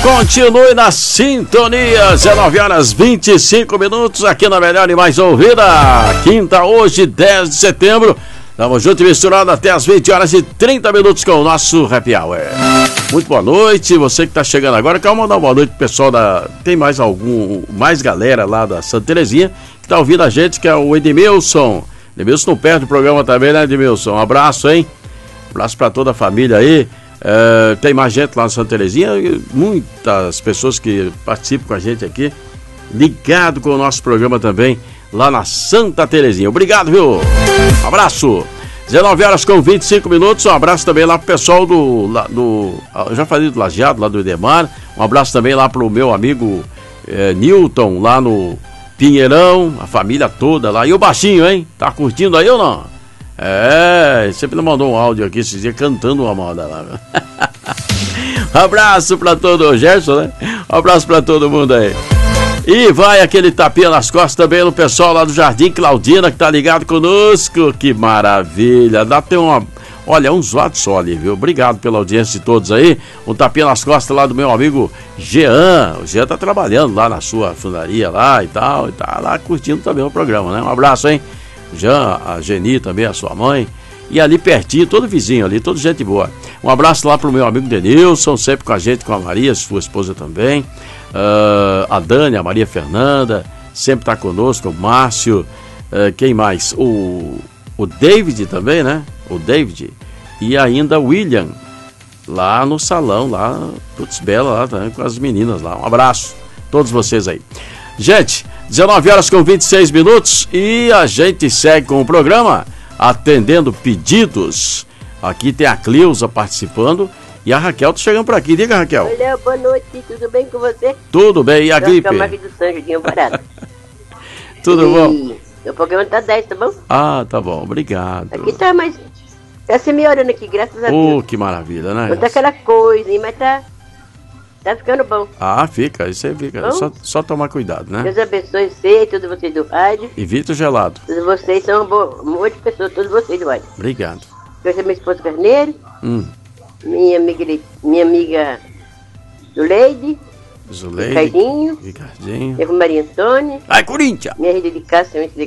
Continue na sintonia, 19 horas 25 minutos, aqui na melhor e mais ouvida, quinta, hoje, 10 de setembro. Estamos juntos e misturados até as 20 horas e 30 minutos com o nosso Happy Hour. Muito boa noite, você que está chegando agora, quero mandar uma boa noite pro pessoal da... Tem mais galera lá da Santa Terezinha que está ouvindo a gente, que é o Edmilson. Edmilson não perde o programa também, né, Edmilson? Um abraço, hein? Um abraço para toda a família aí. Tem mais gente lá na Santa Terezinha, muitas pessoas que participam com a gente aqui, ligado com o nosso programa também, lá na Santa Terezinha. Obrigado, viu? Um abraço. 19 horas com 25 minutos, um abraço também lá pro pessoal eu já falei do Lajeado, lá do Edemar. Um abraço também lá pro meu amigo Newton, lá no Pinheirão, a família toda lá. E o baixinho, hein? Tá curtindo aí ou não? Sempre mandou um áudio aqui esses dias cantando uma moda lá. Um abraço pra todo o Gerson, né? Um abraço pra todo mundo aí. E vai aquele tapinha nas costas também no pessoal lá do Jardim Claudina, que tá ligado conosco. Que maravilha. Dá até uns watts só ali, viu? Obrigado pela audiência de todos aí. Um tapinha nas costas lá do meu amigo Jean. O Jean tá trabalhando lá na sua fundaria lá e tal. E tá lá curtindo também o programa, né? Um abraço, hein? Jean, a Geni também, a sua mãe. E ali pertinho, todo vizinho ali, toda gente boa. Um abraço lá pro meu amigo Denilson, sempre com a gente, com a Maria, sua esposa também. A Dani, a Maria Fernanda, sempre tá conosco, o Márcio. Quem mais? O David também, né? O David. E ainda o William, lá no salão, lá, Putz Bela, lá também, com as meninas lá. Um abraço a todos vocês aí. Gente, 19 horas com 26 minutos e a gente segue com o programa atendendo pedidos. Aqui tem a Cleusa participando e a Raquel tá chegando por aqui. Diga, Raquel. Olha, boa noite, tudo bem com você? Tudo bem, e a gripe? Do Sanjudinho Barato. Tudo bom? O programa tá 10, tá bom? Ah, tá bom, obrigado. Aqui tá, mas tá se melhorando aqui, graças a Deus. Que maravilha, né? Não tá aquela coisa, mas tá ficando bom. Ah, fica, isso aí fica. Só tomar cuidado, né? Deus abençoe você e todos vocês do rádio. Evita o gelado. Todos vocês são uma boa pessoa, todos vocês do rádio. Obrigado. Eu sou minha esposa Carneiro, minha amiga Zuleide, Ricardinho, Ricardinho. eu com Maria Antônia. Vai, Corinthians! Minha rede de casa,